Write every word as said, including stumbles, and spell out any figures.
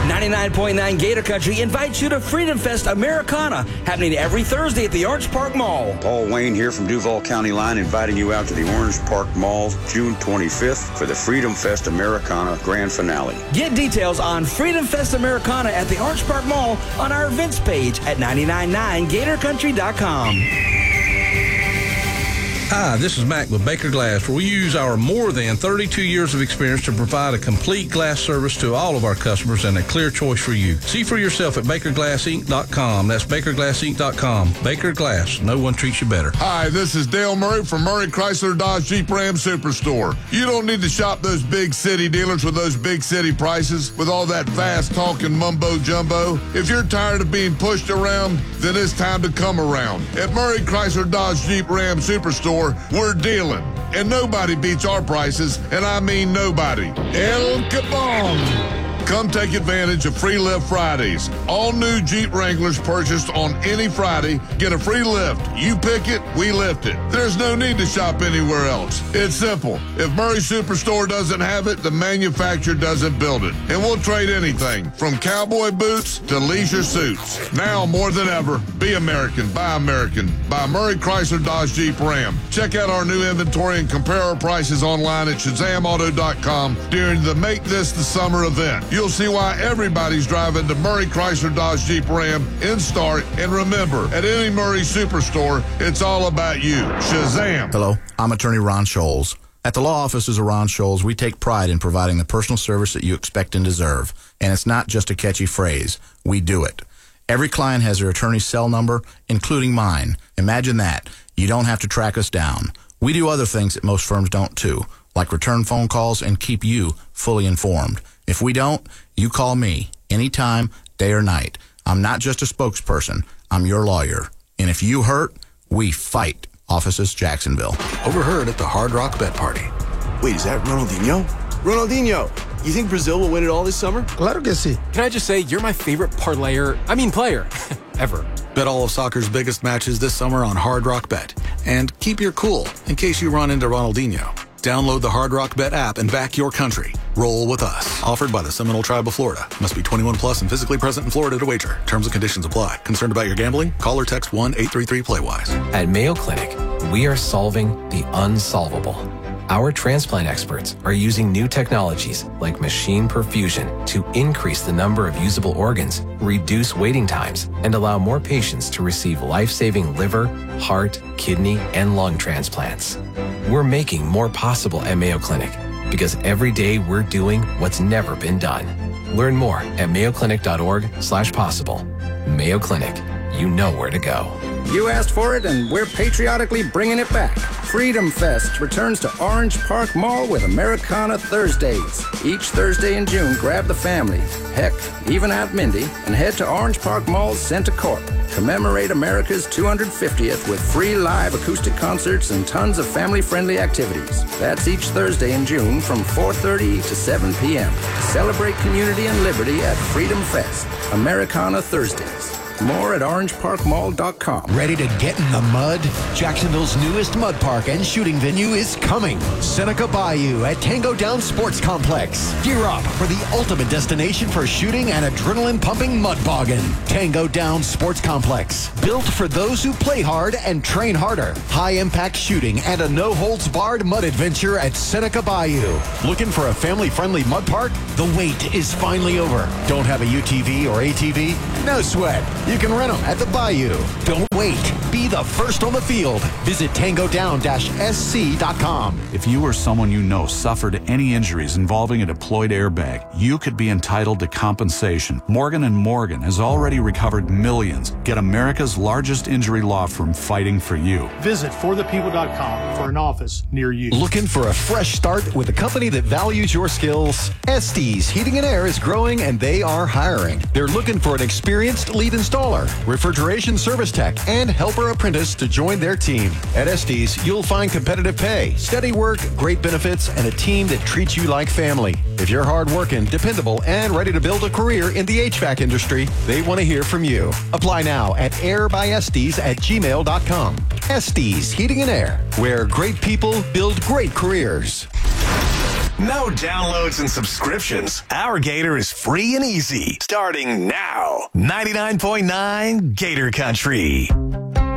ninety-nine point nine Gator Country invites you to Freedom Fest Americana, happening every Thursday at the Orange Park Mall. Paul Wayne here from Duval County Line, inviting you out to the Orange Park Mall June twenty-fifth for the Freedom Fest Americana Grand Finale. Get details on Freedom Fest Americana at the Orange Park Mall on our events page at nine nine nine gator country dot com. Hi, this is Mac with Baker Glass, where we use our more than thirty-two years of experience to provide a complete glass service to all of our customers and a clear choice for you. See for yourself at baker glass inc dot com. That's baker glass inc dot com. Baker Glass, no one treats you better. Hi, this is Dale Murray from Murray Chrysler Dodge Jeep Ram Superstore. You don't need to shop those big city dealers with those big city prices with all that fast talking mumbo jumbo. If you're tired of being pushed around, then it's time to come around. At Murray Chrysler Dodge Jeep Ram Superstore, we're dealing, and nobody beats our prices, and I mean nobody. El Capone! Come take advantage of Free Lift Fridays. All new Jeep Wranglers purchased on any Friday get a free lift. You pick it, we lift it. There's no need to shop anywhere else. It's simple. If Murray Superstore doesn't have it, the manufacturer doesn't build it. And we'll trade anything from cowboy boots to leisure suits. Now more than ever, be American, buy American. Buy Murray Chrysler Dodge Jeep Ram. Check out our new inventory and compare our prices online at shazam auto dot com during the Make This the Summer event. You'll see why everybody's driving the Murray Chrysler Dodge Jeep Ram in Start. And remember, at any Murray Superstore, it's all about you. Shazam! Hello, I'm attorney Ron Scholes. At the law offices of Ron Scholes, we take pride in providing the personal service that you expect and deserve. And it's not just a catchy phrase. We do it. Every client has their attorney's cell number, including mine. Imagine that. You don't have to track us down. We do other things that most firms don't too, like return phone calls and keep you fully informed. If we don't, you call me anytime, day or night. I'm not just a spokesperson. I'm your lawyer. And if you hurt, we fight. Offices, Jacksonville. Overheard at the Hard Rock Bet Party. Wait, is that Ronaldinho? Ronaldinho, you think Brazil will win it all this summer? Claro que sí. Can I just say, you're my favorite parlayer, I mean player, ever. Bet all of soccer's biggest matches this summer on Hard Rock Bet. And keep your cool in case you run into Ronaldinho. Download the Hard Rock Bet app and back your country. Roll with us. Offered by the Seminole Tribe of Florida. Must be twenty-one plus and physically present in Florida to wager. Terms and conditions apply. Concerned about your gambling? Call or text one eight three three play wise. At Mayo Clinic, we are solving the unsolvable. Our transplant experts are using new technologies like machine perfusion to increase the number of usable organs, reduce waiting times, and allow more patients to receive life-saving liver, heart, kidney, and lung transplants. We're making more possible at Mayo Clinic because every day we're doing what's never been done. Learn more at mayo clinic dot org slash possible. Mayo Clinic, you know where to go. You asked for it, and we're patriotically bringing it back. Freedom Fest returns to Orange Park Mall with Americana Thursdays. Each Thursday in June, grab the family, heck, even Aunt Mindy, and head to Orange Park Mall's Center Court. Commemorate America's two hundred fiftieth with free live acoustic concerts and tons of family-friendly activities. That's each Thursday in June from four thirty to seven p.m. Celebrate community and liberty at Freedom Fest. Americana Thursdays. More at orange park mall dot com. Ready to get in the mud? Jacksonville's newest mud park and shooting venue is coming. Seneca Bayou at Tango Down Sports Complex. Gear up for the ultimate destination for shooting and adrenaline-pumping mud bogging. Tango Down Sports Complex. Built for those who play hard and train harder. High-impact shooting and a no-holds-barred mud adventure at Seneca Bayou. Looking for a family-friendly mud park? The wait is finally over. Don't have a U T V or A T V? No sweat. You can rent them at the Bayou. Don't wait. Be the first on the field. Visit tango down dash s c dot com. If you or someone you know suffered any injuries involving a deployed airbag, you could be entitled to compensation. Morgan and Morgan has already recovered millions. Get America's largest injury law firm fighting for you. Visit for the people dot com for an office near you. Looking for a fresh start with a company that values your skills? Estes Heating and Air is growing and they are hiring. They're looking for an experienced lead installer, refrigeration service tech, and helper apprentice to join their team. At Estes, you'll find competitive pay, steady work, great benefits, and a team that treats you like family. If you're hardworking, dependable, and ready to build a career in the H V A C industry, they want to hear from you. Apply now at airbyestes at gmail dot com. Estes Heating and Air, where great people build great careers. No downloads and subscriptions. Our Gator is free and easy. Starting now. ninety-nine point nine Gator Country.